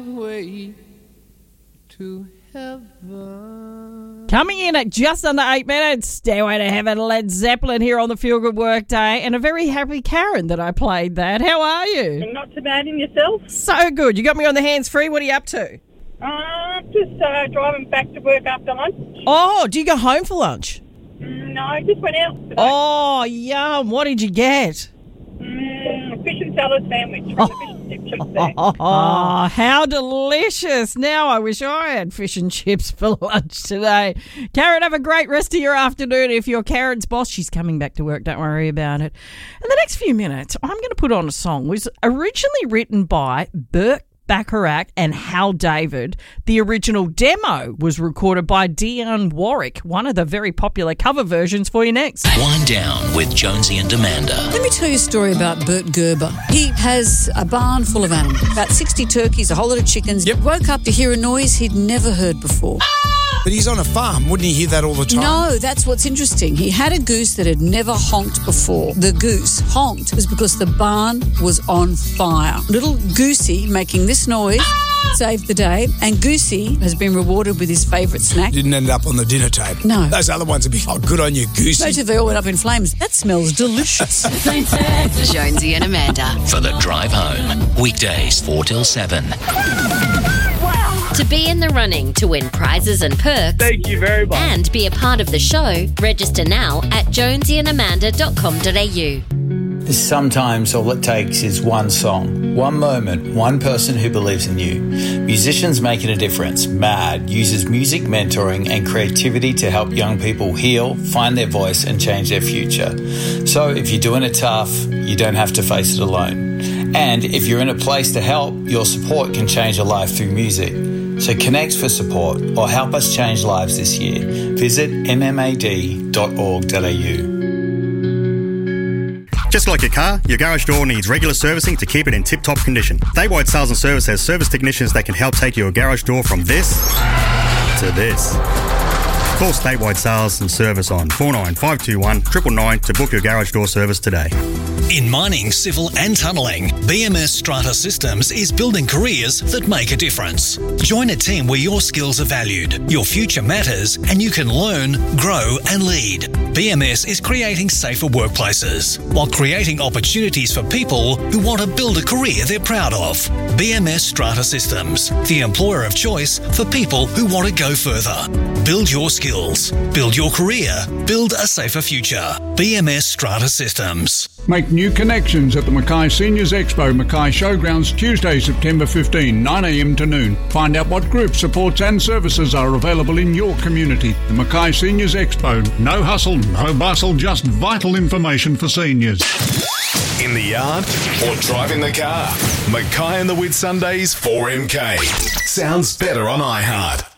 way to heaven. Coming in at just under 8 minutes, Stairway to Heaven, Led Zeppelin here on the Feel Good Work Day, and a very happy Karen that I played that. How are you? Not too bad in yourself. So good. You got me on the hands-free. What are you up to? Just driving back to work after lunch. Oh, do you go home for lunch? No, I just went out today. Oh, yum. What did you get? Fish and salad sandwich from the fish and chip shop there. Oh, how delicious. Now I wish I had fish and chips for lunch today. Karen, have a great rest of your afternoon. If you're Karen's boss, she's coming back to work. Don't worry about it. In the next few minutes, I'm going to put on a song. It was originally written by Burt Bacharach and Hal David. The original demo was recorded by Dionne Warwick, one of the very popular cover versions for you next. Wind Down with Jonesy and Amanda. Let me tell you a story about Bert Gerber. He has a barn full of animals, about 60 turkeys, a whole lot of chickens. Yep. Woke up to hear a noise he'd never heard before. But he's on a farm. Wouldn't he hear that all the time? No, that's what's interesting. He had a goose that had never honked before. The goose honked was because the barn was on fire. Little Goosey making this noise saved the day, and Goosey has been rewarded with his favourite snack. Didn't end up on the dinner table. No. Those other ones would be, oh, good on you, Goosey. Imagine if they all went up in flames. That smells delicious. Jonesy and Amanda. For the drive home. Weekdays 4 till 7. To be in the running to win prizes and perks. Thank you very much. And be a part of the show, register now at jonesyandamanda.com.au. Sometimes all it takes is one song, one moment, one person who believes in you. Musicians Making a Difference, MAD, uses music mentoring and creativity to help young people heal, find their voice and change their future. So if you're doing it tough, you don't have to face it alone. And if you're in a place to help, your support can change a life through music. So connect for support or help us change lives this year. Visit mmad.org.au. Just like your car, your garage door needs regular servicing to keep it in tip-top condition. Statewide Sales and Service has service technicians that can help take your garage door from this to this. Call Statewide Sales and Service on 49521 999 to book your garage door service today. In mining, civil and tunnelling, BMS Strata Systems is building careers that make a difference. Join a team where your skills are valued, your future matters, and you can learn, grow and lead. BMS is creating safer workplaces while creating opportunities for people who want to build a career they're proud of. BMS Strata Systems, the employer of choice for people who want to go further. Build your skills, build your career, build a safer future. BMS Strata Systems. Make new connections at the Mackay Seniors Expo, Mackay Showgrounds, Tuesday, September 15, 9 a.m. to noon. Find out what groups, supports and services are available in your community. The Mackay Seniors Expo. No hustle, no bustle, just vital information for seniors. In the yard or driving the car. Mackay and the Whitsundays 4MK. Sounds better on iHeart.